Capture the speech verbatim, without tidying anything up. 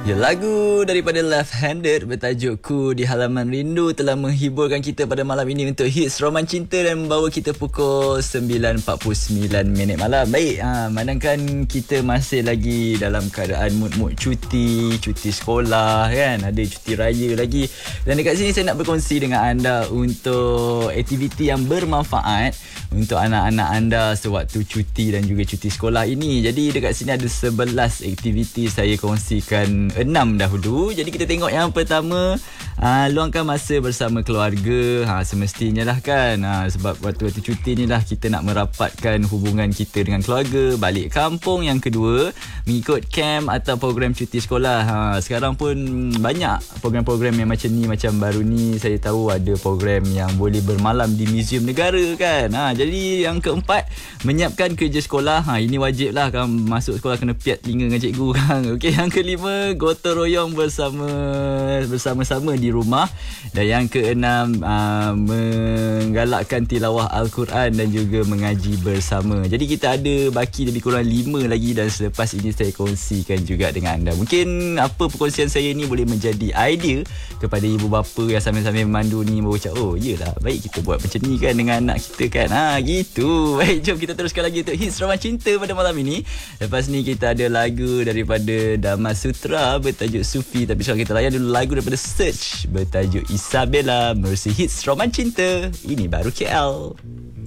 Ya, lagu daripada Left Handed bertajuk Ku di Halaman Rindu telah menghiburkan kita pada malam ini untuk Hits Roman Cinta dan membawa kita pukul sembilan empat puluh sembilan minit malam. Baik, ha, manangkan kita masih lagi dalam keadaan mood-mood cuti, cuti sekolah kan, ada cuti raya lagi. Dan dekat sini saya nak berkongsi dengan anda untuk aktiviti yang bermanfaat untuk anak-anak anda sewaktu cuti dan juga cuti sekolah ini. Jadi dekat sini ada sebelas aktiviti saya kongsikan enam dahulu. Jadi kita tengok yang pertama, aa, luangkan masa bersama keluarga. Ha, semestinya lah kan, ha, sebab waktu-waktu cuti ni lah kita nak merapatkan hubungan kita dengan keluarga, balik kampung. Yang kedua, mengikut camp atau program cuti sekolah. Ha, sekarang pun banyak program-program yang macam ni. Macam baru ni saya tahu ada program yang boleh bermalam di Muzium Negara kan. Ha, jadi yang keempat, menyiapkan kerja sekolah. Ha, ini wajib lah kan, masuk sekolah kena piat telinga dengan cikgu kan. Okey, yang kelima, gotong royong bersama bersama-sama di rumah. Dan yang keenam, aa, menggalakkan tilawah Al-Quran dan juga mengaji bersama. Jadi kita ada baki lebih kurang lima lagi dan selepas ini saya kongsikan juga dengan anda. Mungkin apa perkongsian saya ni boleh menjadi idea kepada ibu bapa yang sambil-sambil memandu ni, berucap, oh iyalah, baik kita buat macam ni kan dengan anak kita kan. Ha, gitu. Baik, jom kita teruskan lagi untuk Hits Roman Cinta pada malam ini. Lepas ni kita ada lagu daripada Damas Sutra bertajuk Sufi. Tapi sekarang kita layan dulu lagu daripada Search bertajuk Isabella. Mercy Hits Roman Cinta. Ini baru K L.